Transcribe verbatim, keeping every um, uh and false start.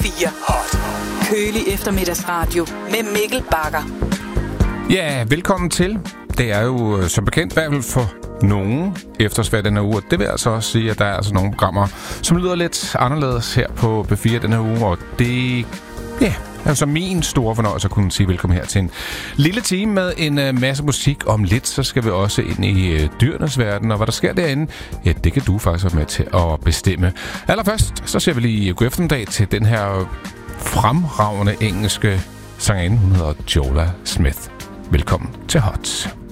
fire. Kølig eftermiddagsradio med Mikkel Bagger. Ja, velkommen til. Det er jo som bekendt i hvert fald for nogen eftersvær denne uge. Det vil altså også sige, at der er altså nogle programmer, som lyder lidt anderledes her på B fire denne uge. Og det ja, er altså min store fornøjelse at kunne sige velkommen her til en lille time med en uh, masse musik. Om lidt, så skal vi også ind i uh, dyrenes verden. Og hvad der sker derinde, ja, det kan du faktisk være med til at bestemme. Allerførst, så ser vi lige god eftermiddag til den her fremragende engelske sangerinde. Hun hedder Jola Smith. Velkommen til Hot.